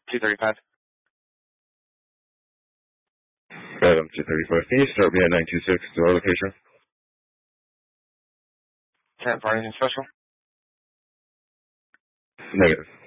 235. Adam 235. Can you start me at 926 to our location? 10 for anything special? Negative.